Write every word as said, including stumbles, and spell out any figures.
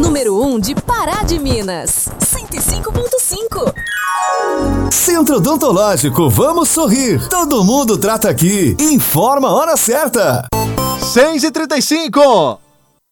número um de Pará de Minas. cento e cinco ponto cinco. Centro Odontológico, vamos sorrir. Todo mundo trata aqui. Informa a hora certa. seis e trinta e cinco.